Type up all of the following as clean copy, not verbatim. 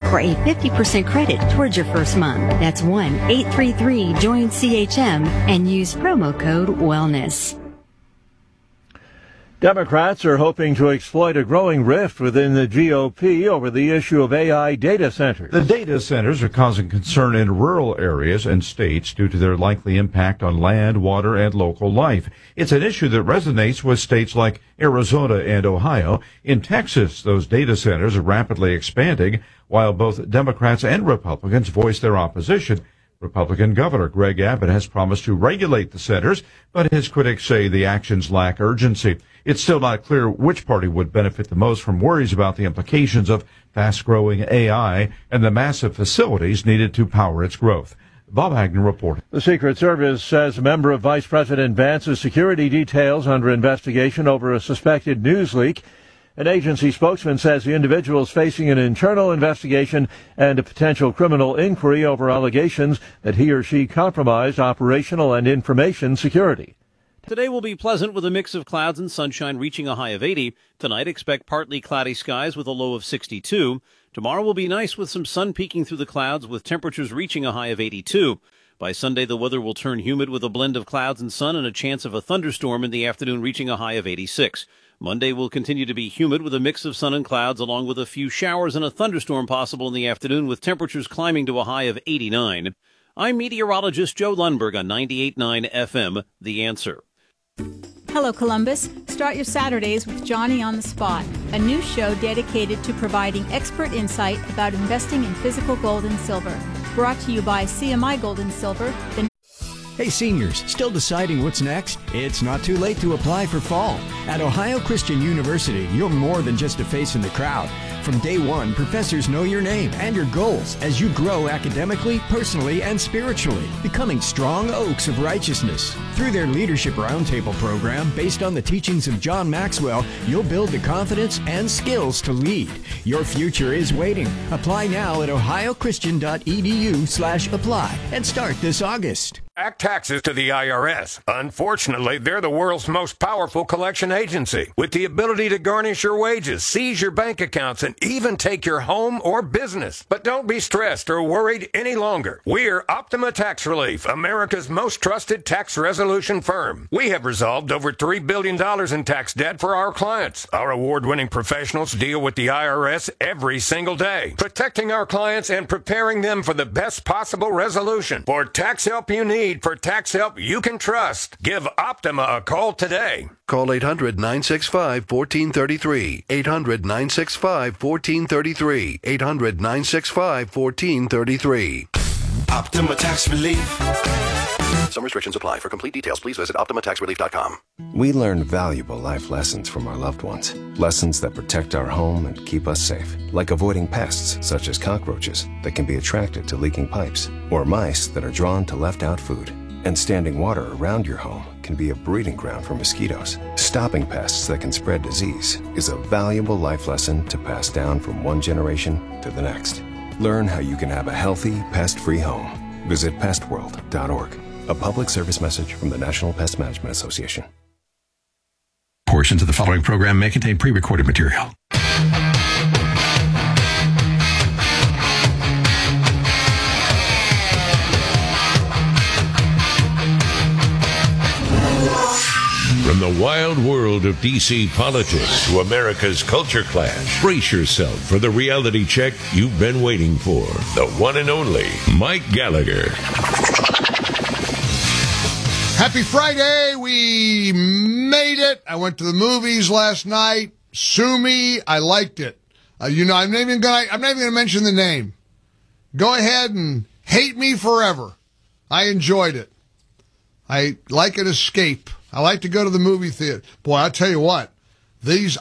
for a 50% credit towards your first month. That's 1-833-JOIN-CHM and use promo code WELLNESS. Democrats are hoping to exploit a growing rift within the GOP over the issue of AI data centers. The data centers are causing concern in rural areas and states due to their likely impact on land, water, and local life. It's an issue that resonates with states like Arizona and Ohio. In Texas, those data centers are rapidly expanding, while both Democrats and Republicans voice their opposition. Republican Governor Greg Abbott has promised to regulate the centers, but his critics say the actions lack urgency. It's still not clear which party would benefit the most from worries about the implications of fast-growing AI and the massive facilities needed to power its growth. Bob Hagner reported. The Secret Service says a member of Vice President Vance's security details under investigation over a suspected news leak. An agency spokesman says the individual is facing an internal investigation and a potential criminal inquiry over allegations that he or she compromised operational and information security. Today will be pleasant with a mix of clouds and sunshine reaching a high of 80. Tonight, expect partly cloudy skies with a low of 62. Tomorrow will be nice with some sun peeking through the clouds with temperatures reaching a high of 82. By Sunday, the weather will turn humid with a blend of clouds and sun and a chance of a thunderstorm in the afternoon reaching a high of 86. Monday will continue to be humid with a mix of sun and clouds along with a few showers and a thunderstorm possible in the afternoon with temperatures climbing to a high of 89. I'm meteorologist Joe Lundberg on 98.9 FM, The Answer. Hello, Columbus. Start your Saturdays with Johnny on the Spot, a new show dedicated to providing expert insight about investing in physical gold and silver. Brought to you by CMI Gold and Silver. Hey seniors, still deciding what's next? It's not too late to apply for fall. At Ohio Christian University, you're more than just a face in the crowd. From day one, professors know your name and your goals as you grow academically, personally, and spiritually, becoming strong oaks of righteousness. Through their Leadership Roundtable program, based on the teachings of John Maxwell, you'll build the confidence and skills to lead. Your future is waiting. Apply now at ohiochristian.edu/apply and start this August. Act taxes to the IRS. Unfortunately, they're the world's most powerful collection agency, with the ability to garnish your wages, seize your bank accounts, and even take your home or business. But don't be stressed or worried any longer. We're Optima Tax Relief, America's most trusted tax resolution firm. We have resolved over $3 billion in tax debt for our clients. Our award-winning professionals deal with the IRS every single day, protecting our clients and preparing them for the best possible resolution. For tax help you need, for tax help you can trust, give Optima a call today. Call 800-965-1433. 800-965-1433. 800-965-1433. Optima Tax Relief. Some restrictions apply. For complete details, please visit OptimaTaxRelief.com. We learn valuable life lessons from our loved ones. Lessons that protect our home and keep us safe. Like avoiding pests, such as cockroaches, that can be attracted to leaking pipes, or mice that are drawn to left-out food. And standing water around your home can be a breeding ground for mosquitoes. Stopping pests that can spread disease is a valuable life lesson to pass down from one generation to the next. Learn how you can have a healthy, pest-free home. Visit pestworld.org. A public service message from the National Pest Management Association. Portions of the following program may contain pre-recorded material. From the wild world of D.C. politics to America's culture clash, brace yourself for the reality check you've been waiting for. The one and only Mike Gallagher. Happy Friday. We made it. I went to the movies last night. Sue me. I liked it. I'm not even going to mention the name. Go ahead and hate me forever. I enjoyed it. I like an escape. I like to go to the movie theater. Boy, I'll tell you what. These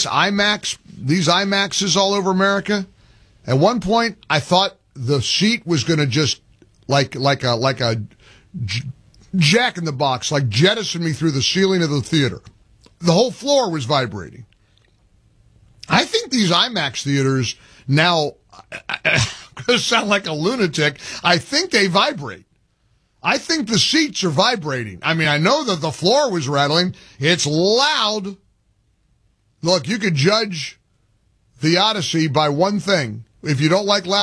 IMAXs all over America. At one point, I thought the seat was going to just like a Jack in the Box, like jettison me through the ceiling of the theater. The whole floor was vibrating. I think these IMAX theaters now, I'm going to sound like a lunatic, I think they vibrate. I think the seats are vibrating. I mean, I know that the floor was rattling. It's loud. Look, you could judge The Odyssey by one thing. If you don't like loud